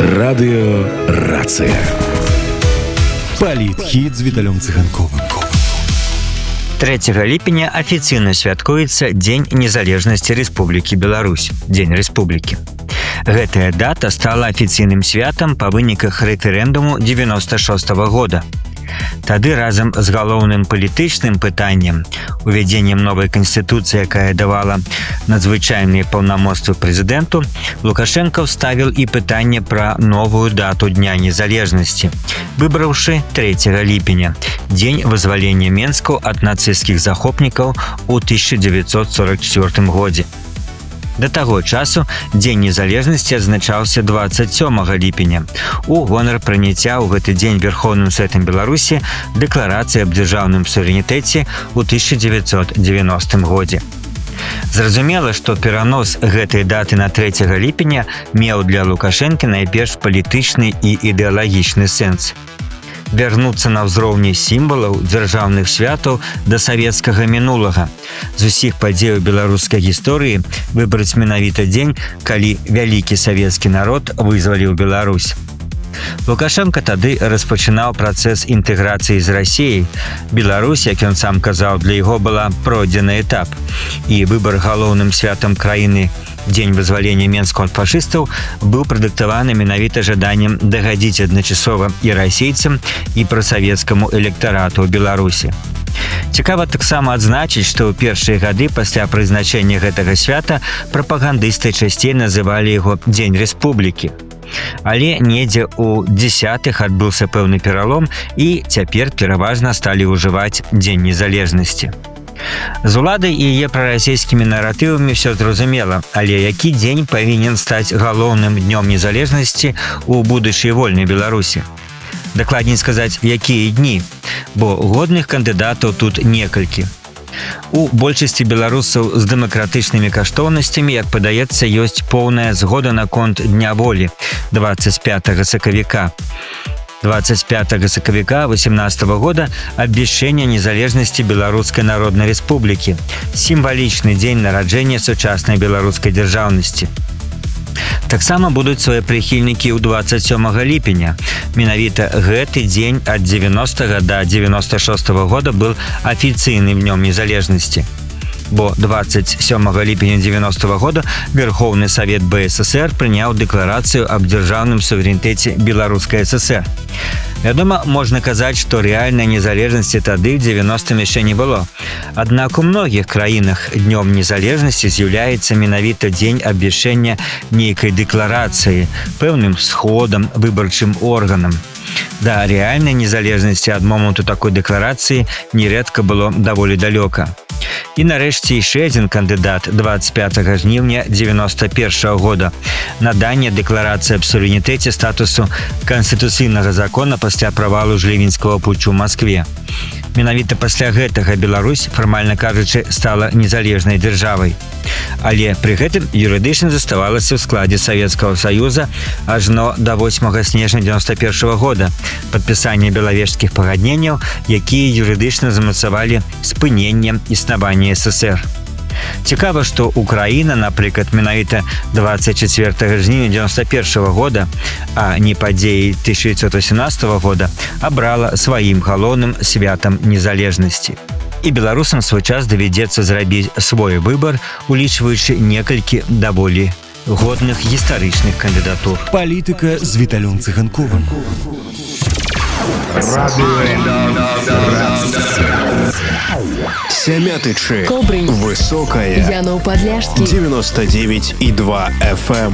Радыё «Рацыя». Палітхіт з Віталём Цыганковым. 3 ліпеня афіцыйна святкуецца Дзень незалежнасці Рэспублікі Беларусь, Дзень Рэспублікі. Гэтая дата стала афіцыйным святам па выніках рэферэндуму 96-го года. Тады разам з галоўным палітычным пытаннем, увядзеннем новай канстытуцыі, якая давала надзвычайныя паўнамоцтвы прэзідэнту, Лукашенко вставіў і пытанне пра новую дату Дня незалежнасці, выбраўшы 3 ліпеня, дзень вызвалення Менскаў ад нацысцкіх захопнікаў у 1944 годзе. Да таго часу Дзень незалежнасці адзначаўся 27 ліпеня у гонар прыняцця ў гэты дзень Верховным Саветам Беларусі дэкларацыі аб дзяржаўным суверэнітэце ў 1990 годзе. Зразумела, што перанос гэтай даты на 3 ліпеня меў для Лукашэнкі найперш палітычны і ідэалагічны сэнс. Вярнуцца на ўзроўні сімвалаў дзяржаўных святаў да савецкага мінулага. З усіх падзеяў беларускай гісторыі выбраць менавіта дзень, калі вялікі савецкі народ вызваліў Беларусь. Лукашенко тады распачынаў працэс інтэграцыі з Расіяй. Беларусь, як ён сам казаў, для яго была пройдзены этап. І выбар галоўным святам краіны Дзень вызвалення Менскаў ад фашыстаў быў прадыктаваны менавіта жаданнем дагадзіць адначасова і расейцам, і прасавецкаму электарату ў Беларусі. Цікава таксама адзначыць, што ў першыя гады пасля прызначэння гэтага свята прапагандысты часцей называлі яго Дзень Рэспублікі. Але недзе ў 10-х адбыўся пэўны пералом, і цяпер пераважна сталі ўжываць Дзень незалежнасці. З уладай і яе прарасійскімі наратывамі ўсё зразумела, але які дзень павінен стаць галоўным днём незалежнасці ў будучай вольнай Беларусі? Дакладней сказаць, якія дні, бо годных кандыдатаў тут некалькі. У большасці беларусаў з дэмакратычнымі каштоўнасцямі, як падаецца, ёсць поўная згода наконт Дня волі 25 сакавіка. 25 сакавіка 18 года абвяшчэння незалежнасці Беларускай Народнай Рэспублікі, сімвалічны дзень нараджэння сучаснай беларускай дзяржаўнасці. Таксама будуць свае прыхільнікі ў 27 ліпеня. Менавіта гэты дзень ад 90 да 96 года был афіцыйным днём незалежнасці. Бо 27 ліпеня 90 года Верховны Савет БССР прыняў дэкларацыю аб дзяржаўным суверэнітэце Беларускай ССР. Вядома, можна казаць, што рэальнай незалежнасці тады ў 90-м яшчэ не было. Аднак у многіх краінах днём незалежнасці з'яўляецца менавіта дзень абвяшчэння нейкай дэкларацыі, пэўным сходам, выбарчым органам. Да рэальнай незалежнасці ад моманту такой дэкларацыі нерэдка было даволі далёка. І нарэшце яшчэ адзін кандыдат 25 жніўня 91 года. Наданне дэкларацыі аб суверэнітэце статусу канстытуцыйнага закона пасля правалу жлівенскага путчу ў Маскве. Менавіта пасля гэтага Беларусь, фармальна кажучы, стала незалежнай дзяржавай. Але пры гэтым юрыдычна заставалася ў складзе Савецкага Саюза ажно да 8 снежня 91 года, падпісання белавежскіх пагадненняў, якія юрыдычна замацавалі спыненне існавання ССР. Цікава, што Украіна, напрыклад, менавіта 24 жніўня 91 года, а не падзеі 1918 года, абрала сваім галоўным святам незалежнасці. І беларусам свой час давядзецца зрабіць свой выбар, улічваючы некалькі даволі годных гістарычных кандыдатур. Палітыка з Віталём Цыганковым. Сямятычы. Кобрынь. Высокая. Янов Подляшский. 99,2 FM.